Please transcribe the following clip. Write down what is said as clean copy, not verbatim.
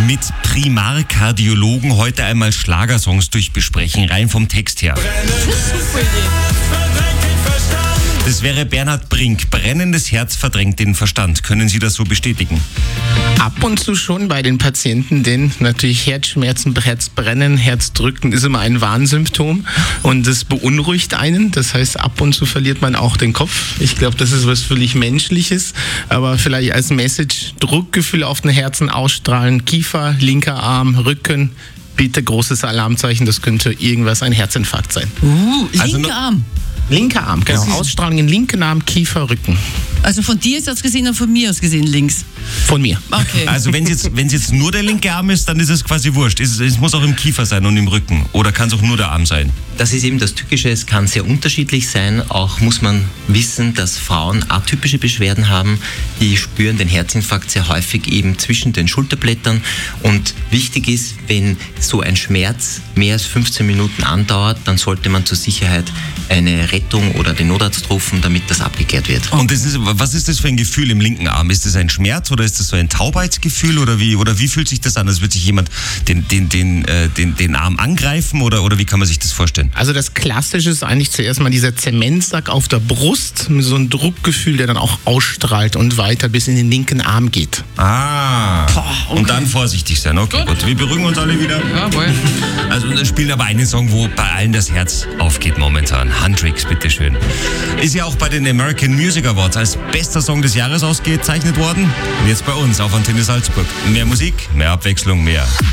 mit Primarkardiologen heute einmal Schlagersongs durchbesprechen, rein vom Text her. Das wäre Bernhard Brink. Brennendes Herz verdrängt den Verstand. Können Sie das so bestätigen? Ab und zu schon bei den Patienten, denn natürlich Herzschmerzen, Herzbrennen, Herzdrücken ist immer ein Warnsymptom und das beunruhigt einen. Das heißt, ab und zu verliert man auch den Kopf. Ich glaube, das ist was völlig Menschliches, aber vielleicht als Message Druckgefühl auf den Herzen ausstrahlen, Kiefer, linker Arm, Rücken. Bitte großes Alarmzeichen, das könnte irgendwas, ein Herzinfarkt sein. Linker Arm. Linker Arm, genau. Ausstrahlung in linken Arm, Kiefer, Rücken. Also von dir ist das gesehen und von mir aus gesehen links? Von mir. Okay. Also wenn es jetzt nur der linke Arm ist, dann ist es quasi wurscht. Es muss auch im Kiefer sein und im Rücken. Oder kann es auch nur der Arm sein? Das ist eben das Tückische, es kann sehr unterschiedlich sein. Auch muss man wissen, dass Frauen atypische Beschwerden haben. Die spüren den Herzinfarkt sehr häufig eben zwischen den Schulterblättern. Und wichtig ist, wenn so ein Schmerz mehr als 15 Minuten andauert, dann sollte man zur Sicherheit eine Rettung oder den Notarzt rufen, damit das abgeklärt wird. Und was ist das für ein Gefühl im linken Arm? Ist das ein Schmerz oder ist das so ein Taubheitsgefühl oder wie fühlt sich das an? Als würde sich jemand den Arm angreifen oder wie kann man sich das vorstellen? Also das Klassische ist eigentlich zuerst mal dieser Zementsack auf der Brust, mit so einem Druckgefühl, der dann auch ausstrahlt und weiter bis in den linken Arm geht. Ah, okay. Und dann vorsichtig sein. Okay, gut. Wir beruhigen uns alle wieder. Jawohl. Also wir spielen aber einen Song, wo bei allen das Herz aufgeht momentan. Hendrix, bitteschön. Ist ja auch bei den American Music Awards als bester Song des Jahres ausgezeichnet worden. Und jetzt bei uns auf Antenne Salzburg. Mehr Musik, mehr Abwechslung, mehr